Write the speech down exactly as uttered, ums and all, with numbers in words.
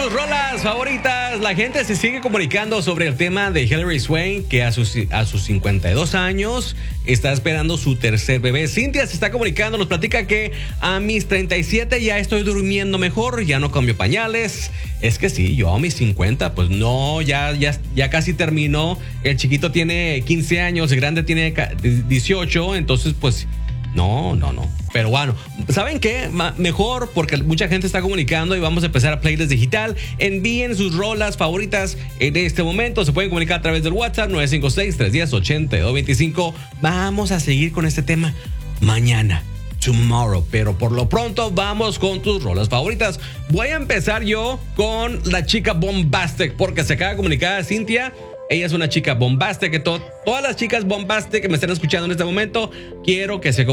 sus rolas favoritas. La gente se sigue comunicando sobre el tema de Hilary Swank, que a sus, a sus cincuenta y dos años está esperando su tercer bebé. Cintia se está comunicando, nos platica que a mis treinta y siete ya estoy durmiendo mejor, ya no cambio pañales. Es que sí, yo a mis cincuenta, pues no, ya, ya, ya casi terminó. El chiquito tiene quince años, el grande tiene dieciocho, entonces pues no, no, no. Pero bueno, ¿saben qué? Mejor porque mucha gente está comunicando y vamos a empezar a Playlist Digital. Envíen sus rolas favoritas en este momento. Se pueden comunicar a través del WhatsApp nueve cinco seis, tres uno cero, ocho dos dos cinco. Vamos a seguir con este tema mañana, tomorrow. Pero por lo pronto vamos con tus rolas favoritas. Voy a empezar yo con la chica Bombastic porque se acaba de comunicar a Cintia. Ella es una chica bombastic, que to- todas las chicas bombastic que me están escuchando en este momento, quiero que se